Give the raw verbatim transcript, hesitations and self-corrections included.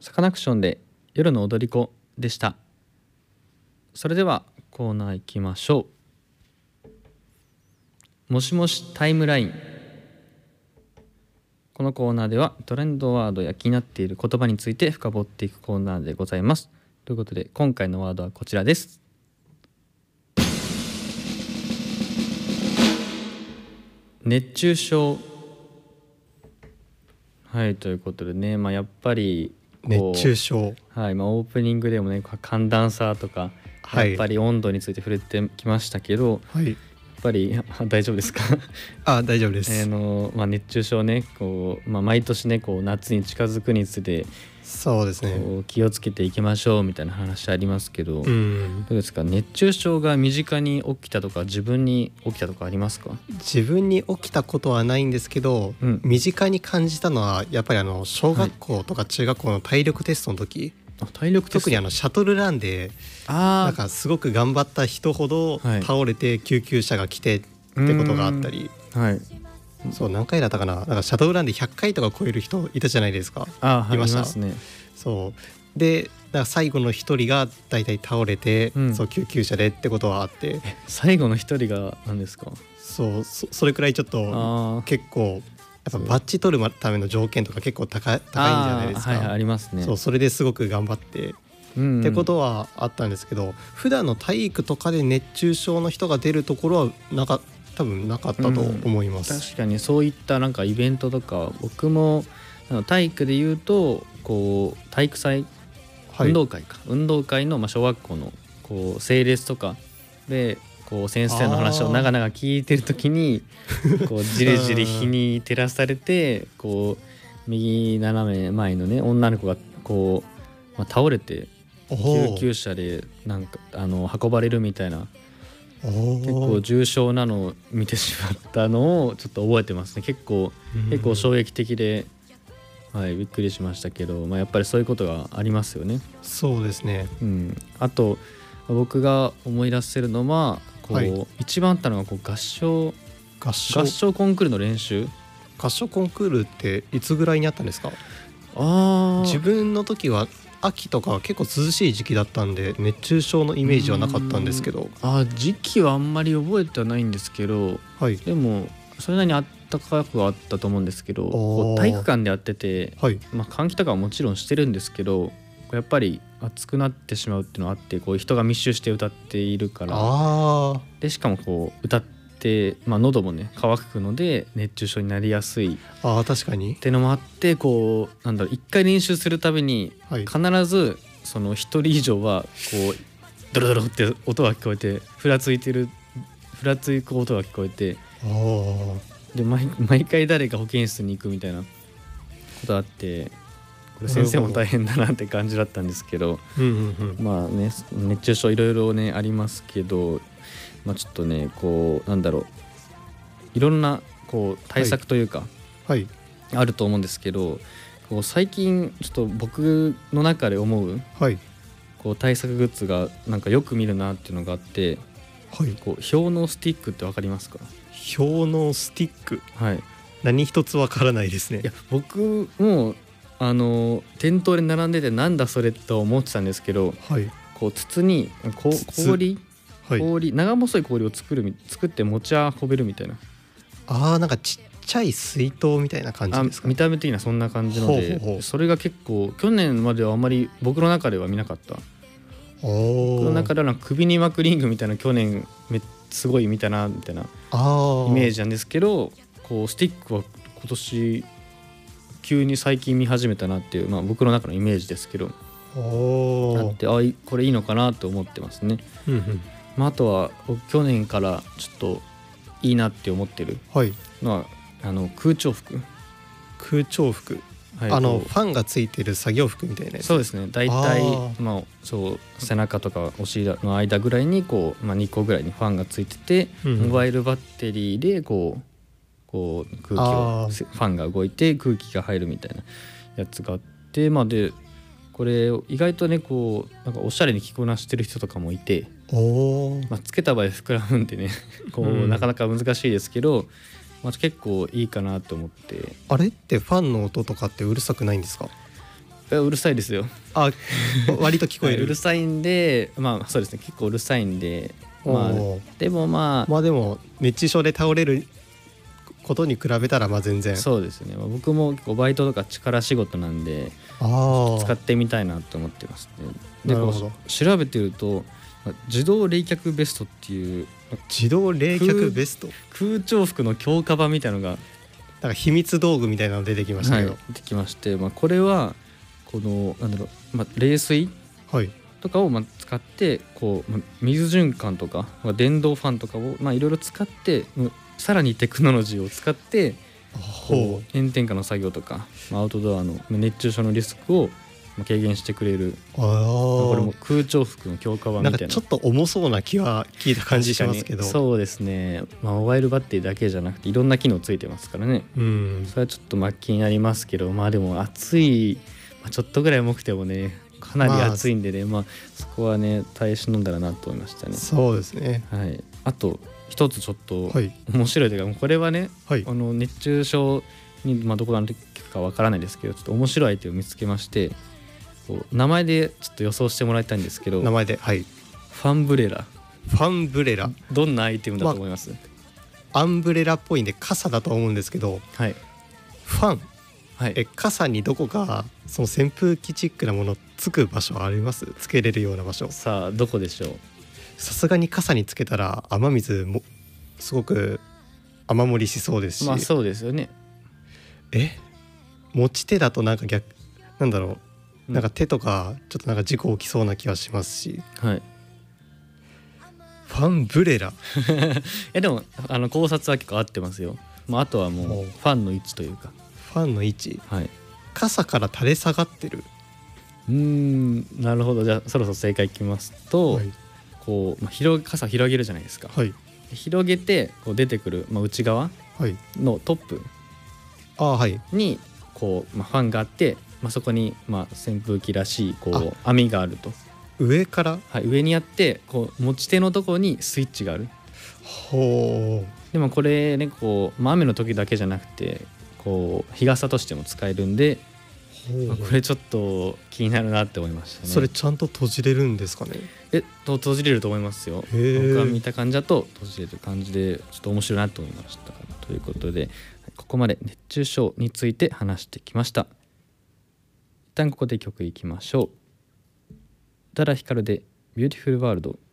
サカナクションで夜の踊り子でした。それではコーナー行きましょう。もしもしタイムライン。このコーナーではトレンドワードや気になっている言葉について深掘っていくコーナーでございます。ということで今回のワードはこちらです。熱中症。はい、ということでね、まあ、やっぱり熱中症、 はいまあ、オープニングでもね寒暖差とか、はい、やっぱり温度について触れてきましたけど、はい、やっぱり大丈夫ですか？ あ、大丈夫です。 あの、まあ、熱中症ねこう、まあ、毎年ねこう夏に近づくにつれてそうですね、 こう気をつけていきましょうみたいな話ありますけど、 うん、 どうですか？熱中症が身近に起きたとか自分に起きたとかありますか？ 自分に起きたことはないんですけど、うん、身近に感じたのはやっぱりあの小学校とか中学校の体力テストの時、 はい、あ体力テスト特にあのシャトルランであなんかすごく頑張った人ほど倒れて救急車が来てってことがあったり、 はい、 そう何回だったかな、なんかシャトルランでひゃっかいとか超える人いたじゃないですか。 あ、はい、 いました。 いますね。 そうでなんか最後の一人がだいたい倒れて、うん、そう救急車でってことはあって。 最後の一人が何ですか？ そう そ, それくらいちょっと結構やっぱバッジ取るための条件とか結構 高, 高いんじゃないですか。 あ、はいはい、ありますね。 そうそれですごく頑張って、うんうん、ってことはあったんですけど、普段の体育とかで熱中症の人が出るところはなか多分なかったと思います、 うん、確かにそういったなんかイベントとか僕も体育でいうとこう体育祭、はい、運動会か運動会のまあ小学校のこう整列とかでこう先生の話を長々聞いてる時にこうじりじり日に照らされてこう右斜め前のね女の子がこう、まあ、倒れて救急車でなんかあの運ばれるみたいな結構重症なのを見てしまったのをちょっと覚えてますね。結構結構衝撃的で、はい、びっくりしましたけど、まあ、やっぱりそういうことがありますよね。 そうですね、 うん、あと僕が思い出せるのはこう、はい、一番あったのがこう合唱合唱合唱コンクールの練習。 合唱コンクールっていつぐらいにあったんですか？ あ自分の時は秋とか結構涼しい時期だったんで熱中症のイメージはなかったんですけど。 あ時期はあんまり覚えてはないんですけど、はい、でもそれなりにあったかくはあったと思うんですけど、こう体育館でやってて、はいまあ、換気とかはもちろんしてるんですけどやっぱり暑くなってしまうっていうのがあって、こう人が密集して歌っているから、 あでしかもこう歌って、まあ、喉もね乾くので熱中症になりやすいあ確かにってのもあって、こうなんだろう一回練習するたびに必ずその一人以上はこうドロドロって音が聞こえてふらついてるふらつく音が聞こえて、で 毎, 毎回誰か保健室に行くみたいなことあって、これ先生も大変だなって感じだったんですけど、 うんうんうん、 まあね熱中症いろいろねありますけど、まあ、ちょっとねこうなんだろういろんなこう対策というか、はいはい、あると思うんですけど、こう最近ちょっと僕の中で思う、はい、こう対策グッズがなんかよく見るなっていうのがあって、はい、こう氷のスティックって分かりますか？ 氷のスティック、はい、何一つ分からないですね。 いや僕もあの店頭で並んでてなんだそれと思ってたんですけど、はい、こう筒にこ氷、はい、氷長細い氷を作る作って持ち運べるみたいな。 あーなんかちっちゃい水筒みたいな感じですか？ 見た目的にはそんな感じので、ほうほうほう、それが結構去年まではあまり僕の中では見なかった。僕の中では首に巻くリングみたいな去年めすごい見たなみたいなイメージなんですけど、こうスティックは今年急に最近見始めたなっていう、まあ、僕の中のイメージですけど、あってあこれいいのかなと思ってますね。うんうんまあ、あとは去年からちょっといいなって思ってるのは、はい、あの空調服空調服、はい、あのファンがついてる作業服みたいなやつ。 そうですね、だいたいまあそう背中とかお尻の間ぐらいにこう、まあ、にこぐらいにファンがついてて、うん、モバイルバッテリーでこうこう空気をファンが動いて空気が入るみたいなやつがあって、まあ、でこれ意外とねこうなんかおしゃれに着こなしてる人とかもいて、お、まあ、つけた場合膨らむんでねこう、うん、なかなか難しいですけど、まあ、結構いいかなと思って。 あれってファンの音とかってうるさくないんですか？ うるさいですよ。 あ割と聞こえる、 はい、うるさいんで、まあそうですね、結構うるさいんで、まあでもまあまあでも熱中症で倒れることに比べたらまあ全然そうですね、まあ、僕も結構バイトとか力仕事なんであ使ってみたいなと思ってますね。でなるほど。 調べてると自動冷却ベストっていう自動冷却ベスト空調服の強化版みたいなのがなんか秘密道具みたいなの出てきましたけど、 はい、出てきまして、まあ、これはこのなんだろう、まあ、冷水とかをまあ使ってこう、まあ、水循環とか、まあ、電動ファンとかをまあいろいろ使ってさらにテクノロジーを使ってこう炎天下の作業とか、まあ、アウトドアの熱中症のリスクを軽減してくれる。 あこれも空調服の強化版みたいな。 なんかちょっと重そうな気は聞いた感じしますけど。 そうですね、まあ、モバイルバッテリーだけじゃなくていろんな機能ついてますからね。 うんそれはちょっとまあ気になりますけど、まあでも暑い、まあ、ちょっとぐらい重くてもねかなり暑いんでね、まあ、まあそこはね耐え忍んだらなと思いましたね。 そうですね、 はい、あと一つちょっとはい面白いというか、これはね、 はい、 あの熱中症に、まあ、どこからかわからないですけどちょっと面白いアイテムを見つけまして、こう名前でちょっと予想してもらいたいんですけど、 名前ではいファンブレラ。 ファンブレラ、 どんなアイテムだと思います？まあ、アンブレラっぽいんで傘だと思うんですけど、 はい、 ファン、 はい、 え傘にどこかその扇風機チックなものつく場所あります？つけれるような場所。 さあどこでしょう？ さすがに傘につけたら雨水もすごく雨漏りしそうですし、 まあそうですよね。 え持ち手だとなんか逆なんだろう、なんか手とかちょっとなんか事故起きそうな気はしますし、 はい、 ファンブレラいやでもあの考察は結構合ってますよ。まあ、あとはもうファンの位置というか、 ファンの位置、 はい、 傘から垂れ下がってる。 うーんなるほど。じゃあそろそろ正解いきますと、 はい、 こう、まあ、広傘広げるじゃないですか、 はい、 広げてこう出てくる、まあ、内側のトップあはいにこう、まあ、ファンがあって、まあ、そこにまあ扇風機らしいこう網があると、 上から、 はい、上にあってこう持ち手のところにスイッチがある。 ほう。 でもこれねこう、まあ、雨の時だけじゃなくてこう日傘としても使えるんで、まあ、これちょっと気になるなって思いましたね。 それちゃんと閉じれるんですかね？ えと閉じれると思いますよ。僕が見た感じだと閉じれる感じでちょっと面白いなと思いましたということで、ここまで熱中症について話してきました。一旦ここで曲いきましょう。宇多田ヒカルでビューティフルワールド。